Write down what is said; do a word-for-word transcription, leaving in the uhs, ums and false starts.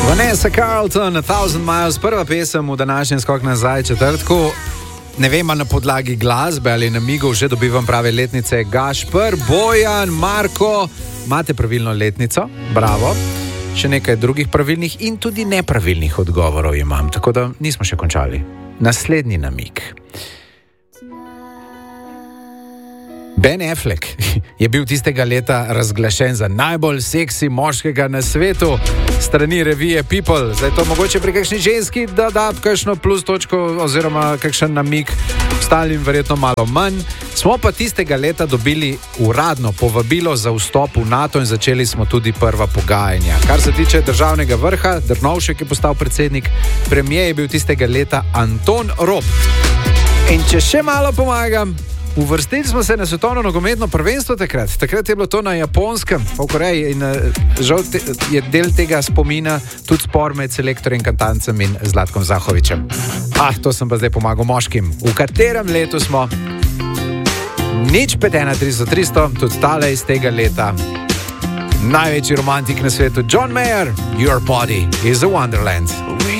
Vanessa Carlton, A Thousand Miles, prva pesem v današnjem Skok nazaj četrtku. Ne vem, na podlagi glasbe ali namigov že dobivam prave letnice. Gašper, Bojan, Marko, imate pravilno letnico, bravo. Še nekaj drugih pravilnih in tudi nepravilnih odgovorov imam, tako da nismo še končali. Naslednji namig. Ben Affleck je bil tistega leta razglašen za najbolj seksi moškega na svetu strani revije People. Zdaj to mogoče pri kakšni ženski da da kakšno plus točko oziroma kakšen namig, ostalim verjetno malo manj. Smo pa tistega leta dobili uradno povabilo za vstop v NATO in začeli smo tudi prva pogajanja. Kar se tiče državnega vrha, Drnovšek je postal predsednik, premier je bil tistega leta Anton Rop. In če še malo pomagam, uvrstili smo se na svetovno nogometno prvenstvo takrat. Takrat je bilo to na Japonskem, v Koreji, in žal te, je del tega spomina tudi spor med selektorjem Kantancem in Zlatkom Zahovičem. Ah, to sem pa zdaj pomagal moškim. V katerem letu smo? Nič pet ena tristo tristo, tudi tale iz tega leta. Največji romantik na svetu, John Mayer, Your Body is a Wonderland.